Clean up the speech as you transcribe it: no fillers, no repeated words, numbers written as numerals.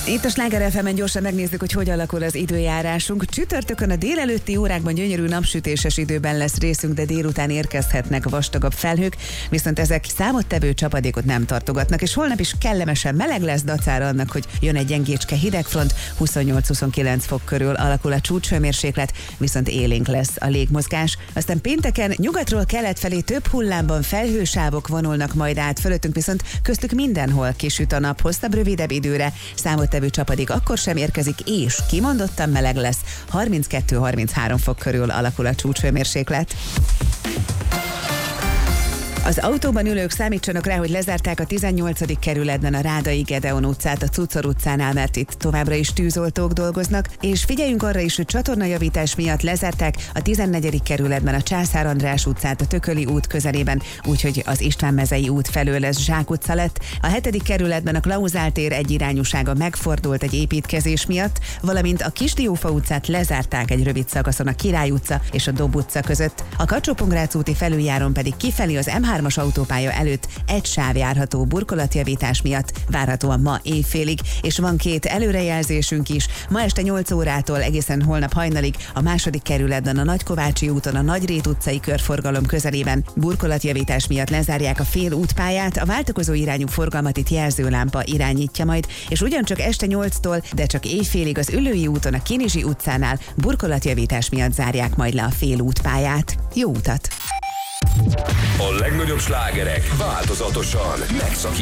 Itt a Sláger FM-en gyorsan megnézzük, hogy alakul az időjárásunk. Csütörtökön a délelőtti órákban gyönyörű napsütéses időben lesz részünk, de délután érkezhetnek vastagabb felhők, viszont ezek számottevő csapadékot nem tartogatnak, és holnap is kellemesen meleg lesz, dacára annak, hogy jön egy gyengécske hidegfront, 28-29 fok körül alakul a csúcshőmérséklet, viszont élénk lesz a légmozgás. Aztán pénteken nyugatról kelet felé több hullámban felhősávok vonulnak majd át fölöttünk, viszont köztük mindenhol kisüt a nap hosszabb, rövidebb időre, számottevő csapadék akkor sem érkezik, és kimondottan meleg lesz, 32-33 fok körül alakul a csúcshőmérséklet. Az autóban ülők számítsanak rá, hogy lezárták a 18. kerületben a Rádai Gedeon utcát a Cucor utcánál, mert itt továbbra is tűzoltók dolgoznak, és figyeljünk arra is, hogy csatornajavítás miatt lezárták a 14. kerületben a Császár András utcát a Tököli út közelében, úgyhogy az István-mezei út felől lesz zsákutca lett. A 7. kerületben a Klauzál tér egyirányúsága megfordult egy építkezés miatt, valamint a Kisdiófa utcát lezárták egy rövid szakaszon a Király utca és a Dob utca között. A Kacsó-Pongrác úti felüljáron pedig kifelé az M3-as autópálya előtt egy sáv járható burkolatjavítás miatt, várhatóan ma éjfélig, és van 2 előrejelzésünk is. Ma este 8 órától egészen holnap hajnalig a 2. kerületben a Nagykovácsi úton a Nagyrét utcai körforgalom közelében burkolatjavítás miatt lezárják a fél útpályát, a váltakozó irányú forgalmat itt jelzőlámpa irányítja majd, és ugyancsak este 8-tól, de csak éjfélig az Üllői úton a Kinizsi utcánál burkolatjavítás miatt zárják majd le a fél útpályát. Jó utat! A legnagyobb slágerek változatosan megszakítják